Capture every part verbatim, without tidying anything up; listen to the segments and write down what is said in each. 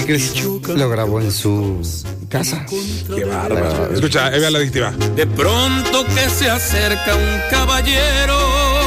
crees? Lo grabó en su casa. Qué bárbaro. Escucha, ahí va la adictiva. De pronto que se acerca un caballero,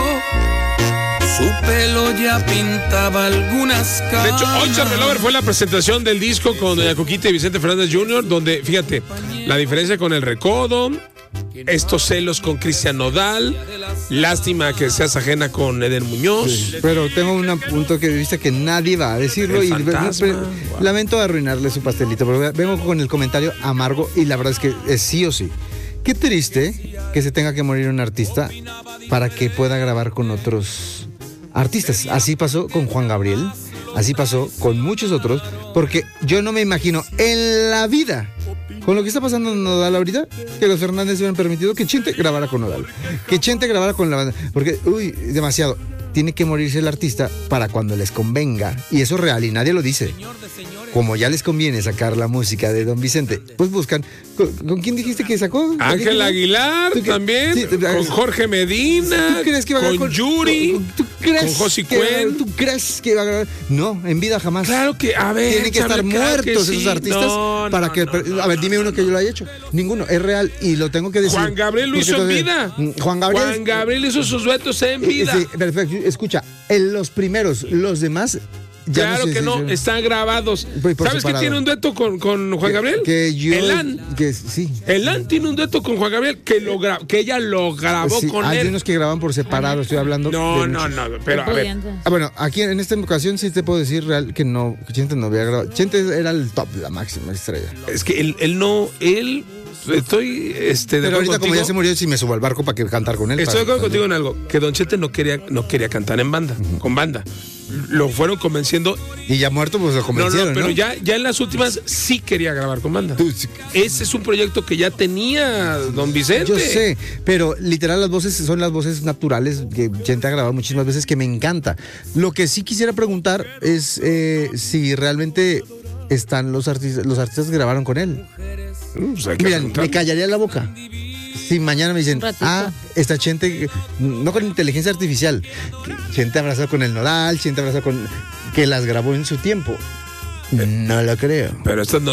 su pelo ya pintaba algunas canas. De hecho, hoy Charlie Lover fue la presentación del disco con Doña Coquita y Vicente Fernández junior, donde, fíjate, la diferencia con El Recodo, estos celos con Cristian Nodal, lástima que seas ajena con Eden Muñoz. Sí, pero tengo un punto de vista que nadie va a decirlo. El y fantasma. pero, wow. Lamento arruinarle su pastelito, pero vengo con el comentario amargo y la verdad es que es sí o sí. Qué triste que se tenga que morir un artista para que pueda grabar con otros artistas. Así pasó con Juan Gabriel, así pasó con muchos otros, porque yo no me imagino en la vida, con lo que está pasando en Nodal ahorita, que los Fernández hubieran permitido que Chente grabara con Nodal, que Chente grabara con la banda, porque, uy, demasiado. Tiene que morirse el artista para cuando les convenga, y eso es real, y nadie lo dice. Como ya les conviene sacar la música de Don Vicente, pues buscan. ¿Con, ¿con quién dijiste que sacó? Ángel Aguilar también, sí, con Jorge Medina, ¿tú crees que va a con, con Yuri, con, ¿tú crees con Josi Cuen? ¿Tú crees que va a grabar? No, en vida jamás. Claro que, a ver, tienen que estar muertos que esos sí. artistas no, para no, que. No, a ver, dime uno que yo lo haya hecho. Ninguno, es real y lo tengo que decir. Juan Gabriel lo hizo en vida. Juan Gabriel. Juan Gabriel hizo sus duetos en vida. Sí, perfecto. Escucha, en los primeros, los demás. Ya claro no sé que si no, se... están grabados. ¿Sabes quién tiene un dueto con, con Juan Gabriel? Que, que yo, Elan. Que, sí. Elan tiene un dueto con Juan Gabriel que, lo gra que ella lo grabó sí, con hay él. Hay unos que graban por separado, estoy hablando. No, no, no, pero a ver. Ah, bueno, aquí en esta ocasión sí te puedo decir real que no, que Chente no había grabado. Chente era el top, la máxima estrella. Es que él, él no, él... Estoy este, de pero ahorita contigo. Como ya se murió, sí me subo al barco para que cantar con él. Estoy de acuerdo para... contigo en algo, que Don Chente no quería, no quería cantar en banda, uh-huh. con banda. Lo fueron convenciendo. Y ya muerto, pues lo convencieron, No, no, pero ¿no? ya, ya en las últimas sí quería grabar con banda. Tú, sí. Ese es un proyecto que ya tenía Don Vicente. Yo sé, pero literal las voces son las voces naturales que Chente ha grabado muchísimas veces, que me encanta. Lo que sí quisiera preguntar es eh, si realmente están los artistas, los artistas que grabaron con él. Pues Miren, me callaría la boca si mañana me dicen, ah, está Chente, no con inteligencia artificial, Chente abrazado con el Nodal, Chente abrazado con, que las grabó en su tiempo. No lo creo. Pero estas no